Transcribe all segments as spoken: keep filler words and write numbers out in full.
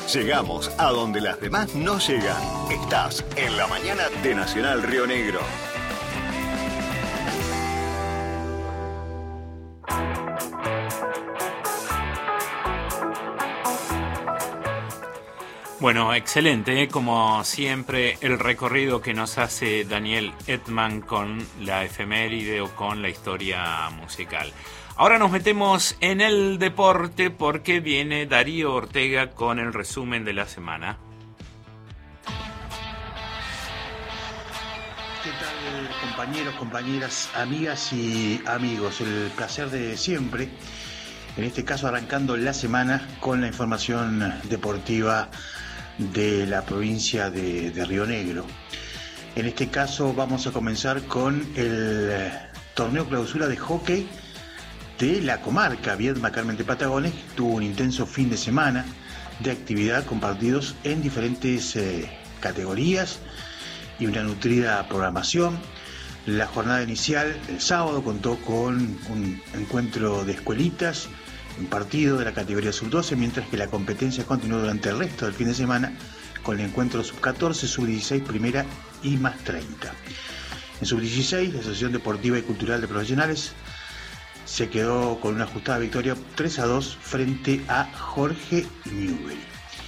Llegamos a donde las demás no llegan. Estás en la mañana de Nacional Río Negro. Bueno, excelente, ¿eh? Como siempre, el recorrido que nos hace Daniel Edman con la efeméride o con la historia musical. Ahora nos metemos en el deporte porque viene Darío Ortega con el resumen de la semana. ¿Qué tal, compañeros, compañeras, amigas y amigos? El placer de siempre, en este caso arrancando la semana con la información deportiva de la provincia de, de Río Negro. En este caso vamos a comenzar con el torneo clausura de hockey de la comarca Viedma Carmen de Patagones. Tuvo un intenso fin de semana de actividad con partidos en diferentes eh, categorías y una nutrida programación. La jornada inicial el sábado contó con un encuentro de escuelitas, un partido de la categoría sub doce, mientras que la competencia continuó durante el resto del fin de semana con el encuentro sub catorce, sub dieciséis, primera y más treinta. En sub dieciséis, la Asociación Deportiva y Cultural de Profesionales se quedó con una ajustada victoria tres a dos frente a Jorge Newbery.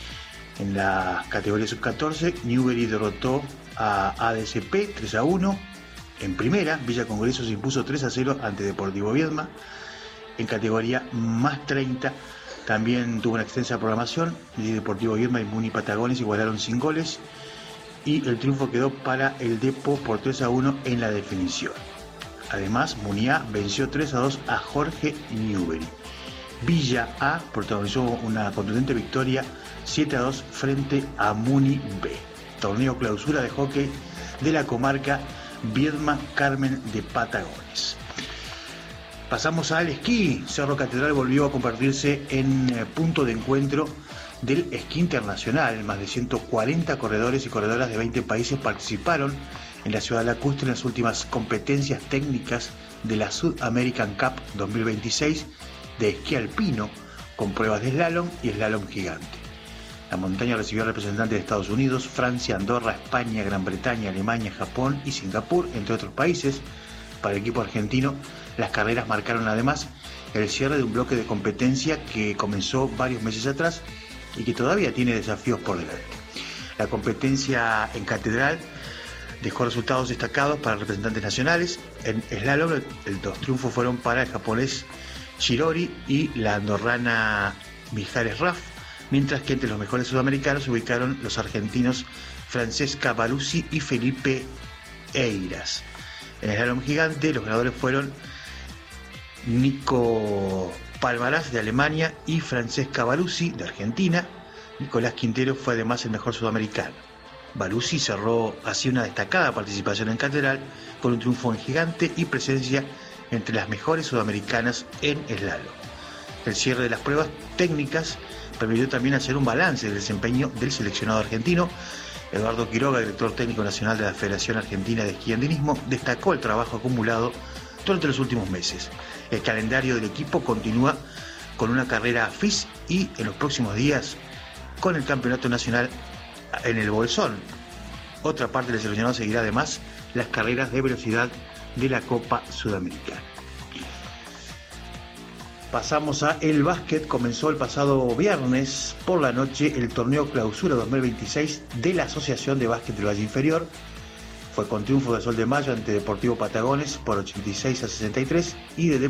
En la categoría sub catorce, Newbery derrotó a A D C P tres a uno. En primera, Villa Congreso se impuso tres a cero ante Deportivo Viedma. En categoría más treinta también tuvo una extensa programación y Deportivo Viedma y Muni Patagones igualaron sin goles y el triunfo quedó para el Depo por tres a uno en la definición. Además, Muni A venció tres a dos a Jorge Newbery. Villa A protagonizó una contundente victoria siete a dos frente a Muni B. Torneo clausura de hockey de la comarca Viedma Carmen de Patagones. Pasamos al esquí. Cerro Catedral volvió a convertirse en punto de encuentro del esquí internacional. Más de ciento cuarenta corredores y corredoras de veinte países participaron en la ciudad lacustre en las últimas competencias técnicas de la Sud American Cup dos mil veintiséis de esquí alpino, con pruebas de slalom y slalom gigante. La montaña recibió representantes de Estados Unidos, Francia, Andorra, España, Gran Bretaña, Alemania, Japón y Singapur, entre otros países. Para el equipo argentino, las carreras marcaron además el cierre de un bloque de competencia que comenzó varios meses atrás y que todavía tiene desafíos por delante. La competencia en Catedral dejó resultados destacados para representantes nacionales. En slalom, los triunfos fueron para el japonés Shirori y la andorrana Mijares Raff, mientras que entre los mejores sudamericanos se ubicaron los argentinos Francesca Baruzzi y Felipe Eiras. En el slalom gigante, los ganadores fueron Nico Palmaraz de Alemania y Francesca Baruzzi de Argentina. Nicolás Quintero fue además el mejor sudamericano. Baruzzi cerró así una destacada participación en Catedral con un triunfo en gigante y presencia entre las mejores sudamericanas en slalom. El cierre de las pruebas técnicas permitió también hacer un balance del desempeño del seleccionado argentino. Eduardo Quiroga, director técnico nacional de la Federación Argentina de Esquí y Andinismo, destacó el trabajo acumulado durante los últimos meses. El calendario del equipo continúa con una carrera F I S y en los próximos días con el Campeonato Nacional en el Bolsón. Otra parte del seleccionado seguirá además las carreras de velocidad de la Copa Sudamericana. Pasamos a el básquet. Comenzó el pasado viernes por la noche el torneo clausura dos mil veintiséis de la Asociación de Básquet del Valle Inferior. Fue con triunfo de Sol de Mayo ante Deportivo Patagones por ochenta y seis a sesenta y tres y de